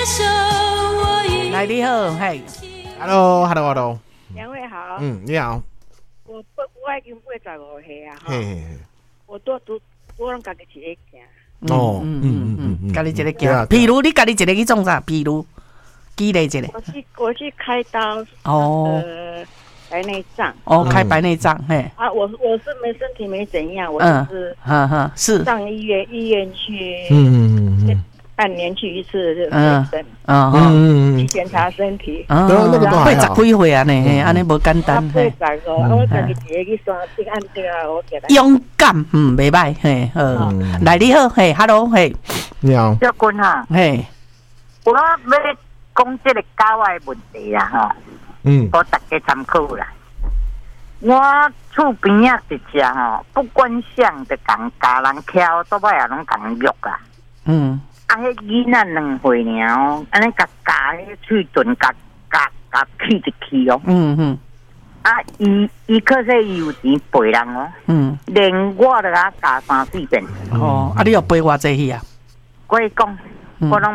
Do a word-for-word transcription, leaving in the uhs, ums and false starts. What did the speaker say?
来，你好，嘿 ，Hello，Hello，Hello， 两位好， 嗯，你好， 我不我已经八十五岁啊，哈， 嘿， 我都都都让家己一个行。 哦，嗯嗯嗯嗯， 家己一个行，譬如你家己一个去种啥？譬如举例一个， 我去我去开刀， 哦， 呃，白内障， 哦，开白内障，嘿， 啊，我我是没身体没怎样，我嗯就是哈哈，是， 上医院医院去， 嗯嗯嗯半年去一次就嗯回诊， 嗯哈， 嗯嗯， 去检查身体。 啊， 对啊那个都还好八十几岁啊呢，嘿，安尼无简单， 八嘿， 十五，我家己一个去刷这按这个，我给他。 勇敢，嗯，袂歹，嘿，好，来你好，嘿 ，Hello，嘿， 你好， 小君啊， 嘿， 我要讲这个郊外问题啊，哈， 嗯， 我大家参考啦。我厝边啊一只吼，不管相的共家人敲，倒摆也拢共约啊。 嗯， 啊，迄囡仔两岁尔哦，安尼甲夹迄喙唇，甲夹夹起一起哦。 嗯嗯啊，伊伊可说伊有钱陪人哦， 嗯， 连我都甲夹三四遍。 哦，啊，你要陪偌济去啊？ 我讲，我拢。